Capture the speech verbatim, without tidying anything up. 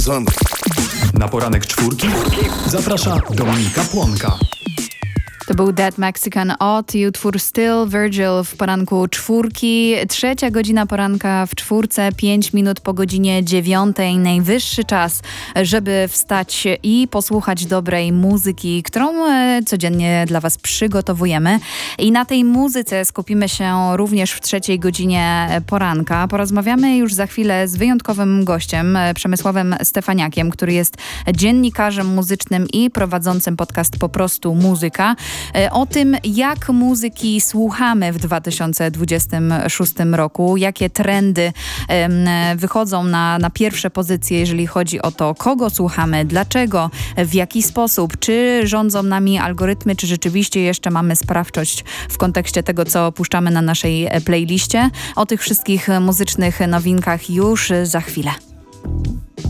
Na poranek czwórki zaprasza Dominika Płonka. To był Dead Mexican Odd i utwór Still Virgil w poranku czwórki. Trzecia godzina poranka w czwórce, pięć minut po godzinie dziewiątej. Najwyższy czas, żeby wstać i posłuchać dobrej muzyki, którą e, codziennie dla Was przygotowujemy. I na tej muzyce skupimy się również w trzeciej godzinie poranka. Porozmawiamy już za chwilę z wyjątkowym gościem, Przemysławem Stefaniakiem, który jest dziennikarzem muzycznym i prowadzącym podcast Po prostu Muzyka. O tym, jak muzyki słuchamy w dwa tysiące dwudziestym szóstym roku, jakie trendy um, wychodzą na, na pierwsze pozycje, jeżeli chodzi o to, kogo słuchamy, dlaczego, w jaki sposób, czy rządzą nami algorytmy, czy rzeczywiście jeszcze mamy sprawczość w kontekście tego, co puszczamy na naszej playliście. O tych wszystkich muzycznych nowinkach już za chwilę.